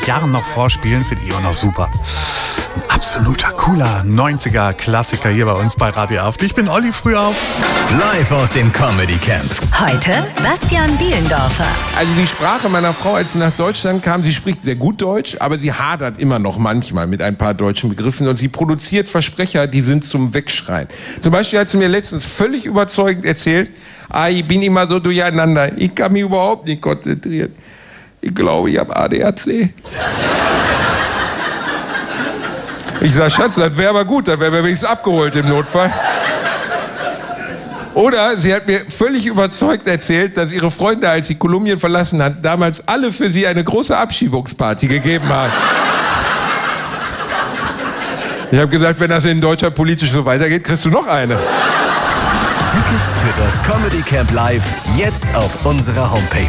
Jahren noch vorspielen, finde ich immer noch super. Ein absoluter cooler 90er-Klassiker hier bei uns bei Radio Auf. Ich bin Olli Frühauf. Live aus dem Comedy Camp. Heute Bastian Bielendorfer. Also die Sprache meiner Frau, als sie nach Deutschland kam, sie spricht sehr gut Deutsch, aber sie hadert immer noch manchmal mit ein paar deutschen Begriffen und sie produziert Versprecher, die sind zum Wegschreien. Zum Beispiel hat sie mir letztens völlig überzeugend erzählt, ich bin immer so durcheinander, ich kann mich überhaupt nicht konzentrieren. Ich glaube, ich habe ADHC. Ich sag, Schatz, das wäre aber gut, dann wären wir wenigstens abgeholt im Notfall. Oder sie hat mir völlig überzeugt erzählt, dass ihre Freunde, als sie Kolumbien verlassen hat, damals alle für sie eine große Abschiebungsparty gegeben haben. Ich habe gesagt, wenn das in Deutschland politisch so weitergeht, kriegst du noch eine. Tickets für das Comedy Camp Live jetzt auf unserer Homepage